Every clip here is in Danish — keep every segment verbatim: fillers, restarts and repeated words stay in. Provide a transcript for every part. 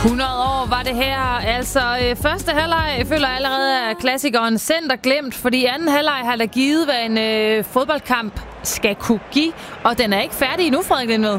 hundrede år var det her. Altså, øh, første halvleg føler allerede af klassikeren center glemt, fordi anden halvleg har der givet, hvad en øh, fodboldkamp skal kunne give, og den er ikke færdig endnu, Frederik Lindved.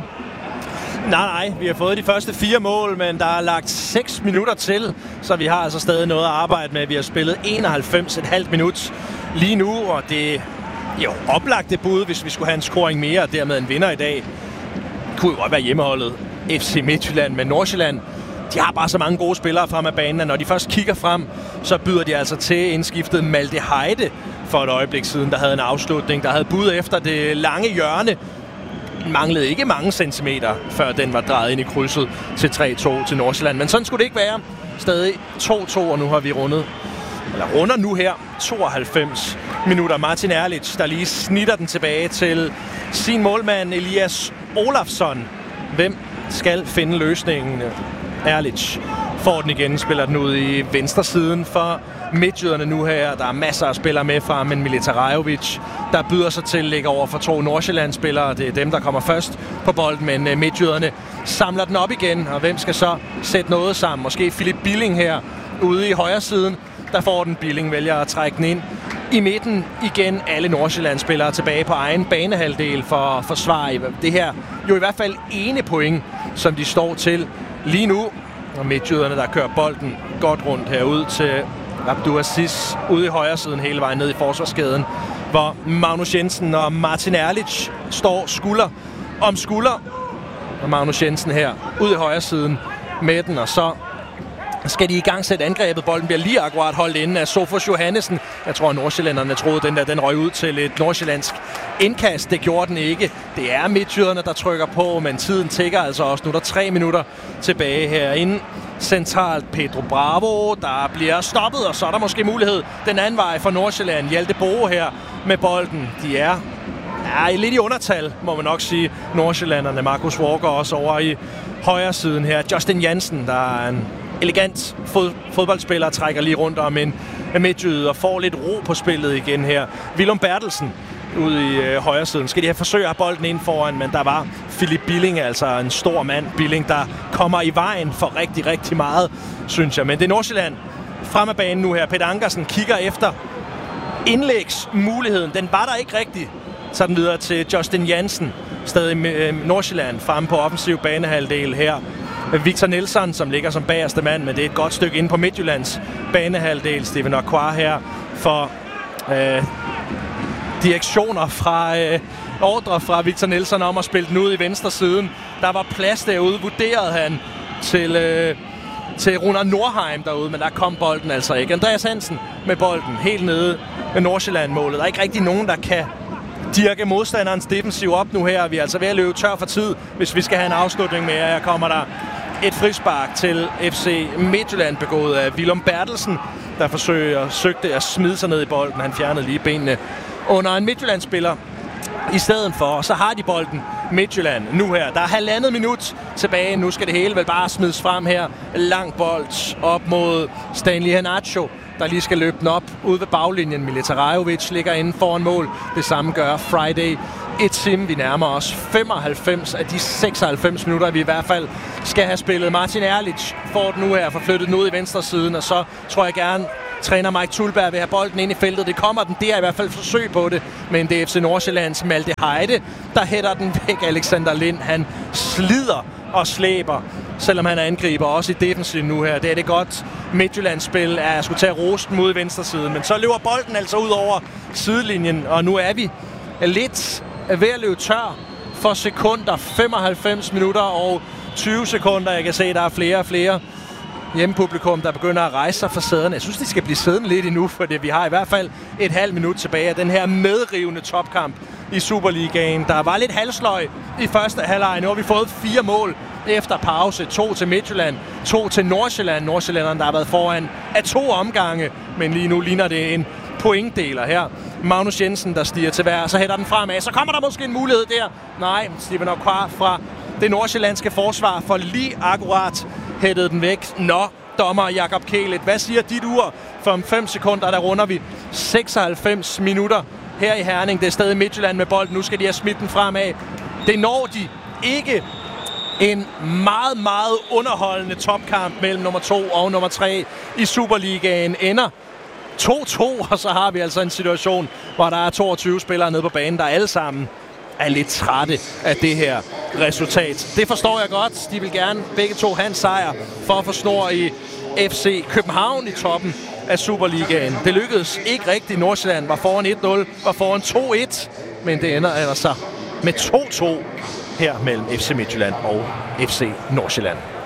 Nej, nej. Vi har fået de første fire mål, men der er lagt seks minutter til, så vi har altså stadig noget at arbejde med. Vi har spillet enoghalvfems komma fem minut lige nu, og det er jo oplagt det bud, hvis vi skulle have en scoring mere, og dermed en vinder i dag. Det kunne jo godt være hjemmeholdet F C Midtjylland, men Nordsjælland, de har bare så mange gode spillere frem af banen, og når de først kigger frem, så byder de altså til indskiftet Malte Heide for et øjeblik siden, der havde en afslutning, der havde bud efter det lange hjørne. Den manglede ikke mange centimeter, før den var drejet ind i krydset til tre to til Nordsjælland. Men sådan skulle det ikke være. Stadig to to, og nu har vi rundet, eller runder nu her, tooghalvfems minutter. Martin Erlich, der lige snitter den tilbage til sin målmand Elias Olafsson. Hvem skal finde løsningen? Erlich får den igen, spiller den ud i venstre siden for midtjyderne nu her. Der er masser af spillere med fra, men Militarajovic, der byder sig til, ligger over for to Nordsjælland-spillere. Det er dem, der kommer først på bolden, men midtjyderne samler den op igen. Og hvem skal så sætte noget sammen? Måske Philip Billing her ude i højre siden. Der får den. Billing vælger at trække den ind i midten igen. Alle Nordsjælland-spillere tilbage på egen banehalvdel for at forsvare det her. Jo i hvert fald ene point, som de står til lige nu. Og midtjyderne, der kører bolden godt rundt herud til Abdou Aziz ude i højre siden hele vejen ned i forsvarskæden, hvor Magnus Jensen og Martin Erlich står skulder om skulder. Og Magnus Jensen her ude i højre siden med den, og så skal de i gang sætte angrebet. Bolden bliver lige akkurat holdt inde af Sofus Johannesen. Jeg tror, at nordsjællanderne troede, den der den røg ud til et nordsjællandsk indkast. Det gjorde den ikke. Det er midtjyderne, der trykker på, men tiden tikker altså også. Nu er der tre minutter tilbage herinde. Centralt Pedro Bravo, der bliver stoppet, og så er der måske mulighed den anden vej for Nordsjælland. Hjalte Boe her med bolden. De er ja, lidt i undertal, må man nok sige. Nordsjællanderne, Marcus Walker også over i højre siden her. Justin Jansen, der er en elegant fod, fodboldspiller, trækker lige rundt om en midtjyde og får lidt ro på spillet igen her. Willum Bertelsen ude i øh, højre siden. Skal de have forsøgt at have bolden ind foran, men der var Philip Billing, altså en stor mand. Billing, der kommer i vejen for rigtig, rigtig meget, synes jeg. Men det er Nordsjælland frem af banen nu her. Peter Ankersen kigger efter indlægsmuligheden. Den var der ikke rigtig. Så den videre til Justin Jansen, stadig øh, Nordsjælland fremme på offensiv banehalvdel her. Victor Nielsen, som ligger som bagerste mand, men det er et godt stykke inde på Midtjyllands banehalvdel. Steven Aquar her for øh, direktioner fra øh, ordre fra Victor Nielsen om at spille den ud i venstre siden. Der var plads derude, vurderede han til, øh, til Runar Nordheim derude, men der kom bolden altså ikke. Andreas Hansen med bolden helt nede med Nordsjælland-målet. Der er ikke rigtig nogen, der kan dirke modstanderens defensiv op nu her. Vi er altså ved at løbe tør for tid, hvis vi skal have en afslutning med. Her kommer der et frispark til F C Midtjylland, begået af Willum Bertelsen, der forsøger, søgte at smide sig ned i bolden. Han fjernede lige benene under en Midtjylland-spiller i stedet for. Og så har de bolden Midtjylland nu her. Der er halvandet minut tilbage. Nu skal det hele vel bare smides frem her. Lang bold op mod Stanley Henacho, der lige skal løbe den op ude ved baglinjen. Militarajovic ligger inde foran mål. Det samme gør Friday Etim. Vi nærmer os femoghalvfems af de seksoghalvfems minutter, vi i hvert fald skal have spillet. Martin Erlich får den nu her, får flyttet den ud i venstre siden, og så tror jeg gerne, træner Mike Thulberg vil have bolden ind i feltet. Det kommer den. Det er i hvert fald forsøg på det. Men det er F C Nordsjællands Malte Heide, der hætter den væk. Alexander Lind, han slider og slæber, selvom han er angriber også i defensiven nu her. Det er det godt Midtjyllands spil, at jeg skulle tage rosten ud i venstre siden. Men så løber bolden altså ud over sidelinjen, og nu er vi lidt ved at løbe tør for sekunder. femoghalvfems minutter og tyve sekunder. Jeg kan se, at der er flere og flere hjemmepublikum, der begynder at rejse sig fra sæderne. Jeg synes, de skal blive siddende lidt endnu, for vi har i hvert fald et halvt minut tilbage af den her medrivende topkamp i Superligaen. Der var lidt halsløg i første halvleg. Nu har vi fået fire mål efter pause. To til Midtjylland, to til Nordsjælland. Nordsjællanderne, der har været foran af to omgange, men lige nu ligner det en pointdeler her. Magnus Jensen, der stiger til vejr, så hætter den fremad. Så kommer der måske en mulighed der. Nej, Steven Aquar fra det nordsjællandske forsvar får lige akkurat hættet den væk. Nå, dommer Jakob Kælet, hvad siger dit ur? For om fem sekunder, der runder vi seksoghalvfems minutter her i Herning. Det er stadig Midtjylland med bolden. Nu skal de have smidt den fremad. Det når de ikke En meget, meget underholdende topkamp mellem nummer to og nummer tre i Superligaen ender to to, og så har vi altså en situation, hvor der er toogtyve spillere nede på banen, der alle sammen er lidt trætte af det her resultat. Det forstår jeg godt. De vil gerne begge to have en sejr for at få snor i F C København i toppen af Superligaen. Det lykkedes ikke rigtigt. Nordsjælland var foran et nul, var foran to et, men det ender altså med to to her mellem F C Midtjylland og F C Nordsjælland.